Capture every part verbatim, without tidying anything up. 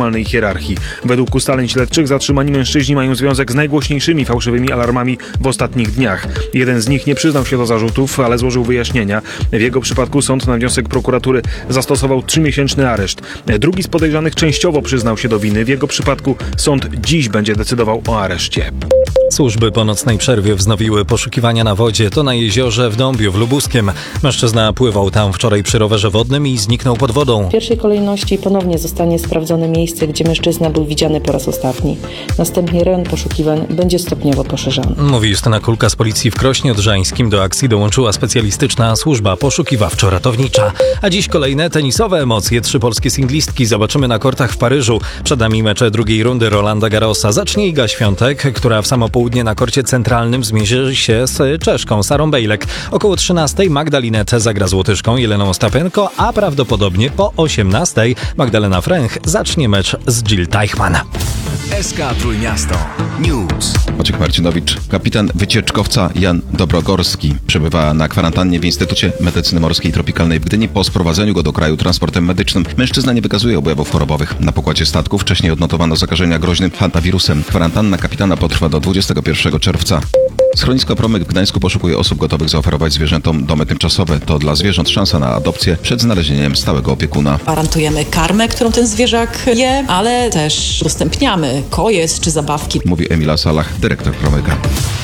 formalnej hierarchii. Według ustaleń śledczych zatrzymani mężczyźni mają związek z najgłośniejszymi fałszywymi alarmami w ostatnich dniach. Jeden z nich nie przyznał się do zarzutów, ale złożył wyjaśnienia. W jego przypadku sąd na wniosek prokuratury zastosował trzymiesięczny areszt. Drugi z podejrzanych częściowo przyznał się do winy. W jego przypadku sąd dziś będzie decydował o areszcie. Służby po nocnej przerwie wznowiły poszukiwania na wodzie. To na jeziorze w Dąbiu w Lubuskiem. Mężczyzna pływał tam wczoraj przy rowerze wodnym i zniknął pod wodą. W pierwszej kolejności ponownie zostanie sprawdzone miejsce, gdzie mężczyzna był widziany po raz ostatni. Następnie rejon poszukiwań będzie stopniowo poszerzany. Mówi Justyna Kulka z policji w Krośnie Odrzańskim. Do akcji dołączyła specjalistyczna służba poszukiwawczo-ratownicza. A dziś kolejne tenisowe emocje. Trzy polskie singlistki zobaczymy na kortach w Paryżu. Przed nami mecze drugiej rundy Rolanda Garrosa. Zacznie Iga Świątek, która w samo południe na korcie centralnym zmierzy się z Czeszką Sarą Bejlek. Około trzynastej Magda Linette zagra z Łotyszką Jeleną Ostapenko, a prawdopodobnie po osiemnastej Magdalena Fręch zacznie mecz z Jill Teichmann. S K Trójmiasto News. Maciek Marcinowicz. Kapitan wycieczkowca Jan Dobrogorski przebywa na kwarantannie w Instytucie Medycyny Morskiej i Tropikalnej w Gdyni po sprowadzeniu go do kraju transportem medycznym. Mężczyzna nie wykazuje objawów chorobowych. Na pokładzie statku wcześniej odnotowano zakażenia groźnym hantawirusem. Kwarantanna kapitana potrwa do dwudziestego pierwszego czerwca. Schronisko Promyk w Gdańsku poszukuje osób gotowych zaoferować zwierzętom domy tymczasowe. To dla zwierząt szansa na adopcję przed znalezieniem stałego opiekuna. Gwarantujemy karmę, którą ten zwierzak je, ale też udostępniamy kojec czy zabawki. Mówi Emila Salach, dyrektor Promyka.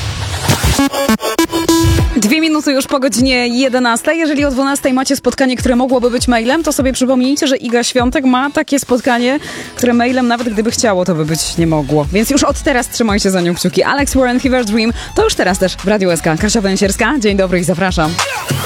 Dwie minuty już po godzinie jedenastej. Jeżeli o dwunastej macie spotkanie, które mogłoby być mailem, to sobie przypomnijcie, że Iga Świątek ma takie spotkanie, które mailem, nawet gdyby chciało, to by być nie mogło. Więc już od teraz trzymajcie za nią kciuki. Alex Warren, Fever Dream, to już teraz też w Radiu S K. Kasia Węsierska, dzień dobry i zapraszam.